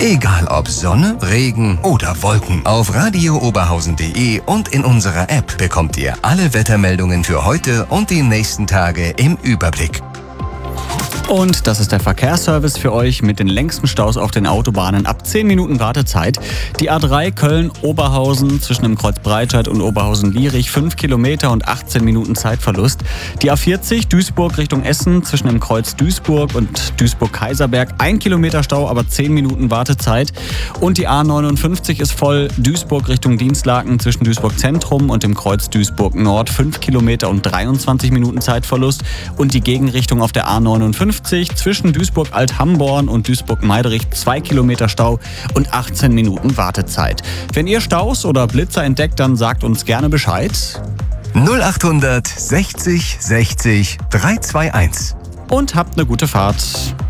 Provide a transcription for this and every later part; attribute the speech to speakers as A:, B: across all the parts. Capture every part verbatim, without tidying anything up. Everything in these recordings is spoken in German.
A: Egal ob Sonne, Regen oder Wolken. Auf radio oberhausen punkt de und in unserer App bekommt ihr alle Wettermeldungen für heute und die nächsten Tage im Überblick.
B: Und das ist der Verkehrsservice für euch mit den längsten Staus auf den Autobahnen ab zehn Minuten Wartezeit. Die A drei Köln-Oberhausen zwischen dem Kreuz Breitscheid und Oberhausen-Lierich fünf Kilometer und achtzehn Minuten Zeitverlust. Die A vierzig Duisburg Richtung Essen zwischen dem Kreuz Duisburg und Duisburg-Kaiserberg ein Kilometer Stau, aber zehn Minuten Wartezeit. Und die A neunundfünfzig ist voll Duisburg Richtung Dienstlaken zwischen Duisburg Zentrum und dem Kreuz Duisburg Nord fünf Kilometer und dreiundzwanzig Minuten Zeitverlust. Und die Gegenrichtung auf der A neunundfünfzig zwischen Duisburg-Alt-Hamborn und Duisburg-Meiderich zwei Kilometer Stau und achtzehn Minuten Wartezeit. Wenn ihr Staus oder Blitzer entdeckt, dann sagt uns gerne Bescheid.
A: null achthundert sechzig sechzig dreihunderteinundzwanzig.
B: Und habt eine gute Fahrt.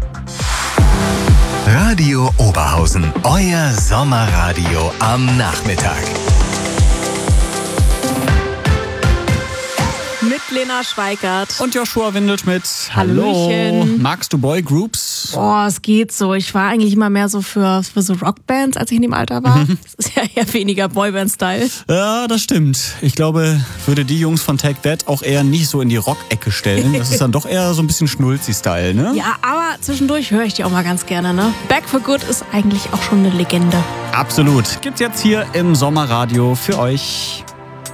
A: Radio Oberhausen, euer Sommerradio am Nachmittag.
C: Mit Lena Schweikart.
B: Und Joshua Windelschmidt.
C: Hallöchen.
B: Hallo. Magst du Boygroups?
C: Boah, es geht so. Ich war eigentlich immer mehr so für, für so Rockbands, als ich in dem Alter war. Das ist ja eher weniger Boyband-Style.
B: Ja, das stimmt. Ich glaube, würde die Jungs von Take That auch eher nicht so in die Rock-Ecke stellen. Das ist dann doch eher so ein bisschen Schnulzi-Style, ne?
C: Ja, aber zwischendurch höre ich die auch mal ganz gerne, ne? Back for Good ist eigentlich auch schon eine Legende.
B: Absolut. Gibt's jetzt hier im Sommerradio für euch.